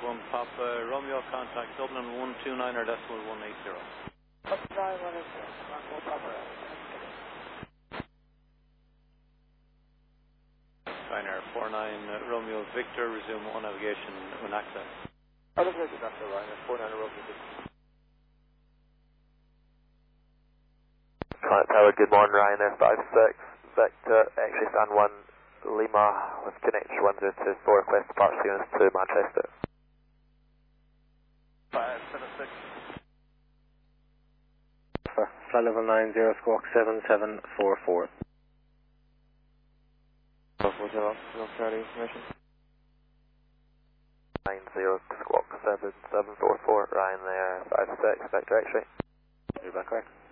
1 Papa Romeo, contact Dublin 129 or decimal 180. Ryanair 49 Romeo Victor, resume on navigation when access. Ryanair 49 Romeo Victor. Tower, good morning, Ryanair 56, Victor, X-ray stand 1, Lima, with connection 1024, request departure units to Manchester. 576. Flight level 90, squawk 7744. Hotel, Australia information. 90, squawk 7744, Ryanair 56, Victor X-ray. You're back correct.